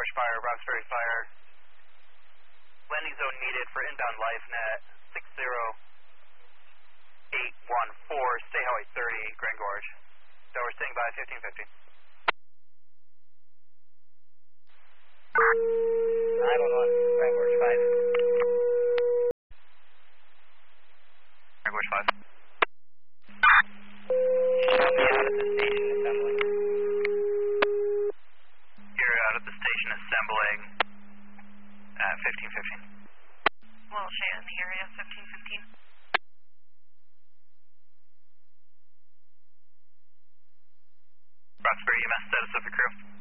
Gorge Fire, Roxbury Fire. Landing zone needed for inbound LiveNet 60814, stay highway 30, Grand Gorge. So we're staying by 1550. 911, Grand Gorge 5. Grand Gorge 5. Show me out at the station assembling. You're out at the station assembling at 1515. Will show in the area 1515. Roxbury EMS, status of the crew.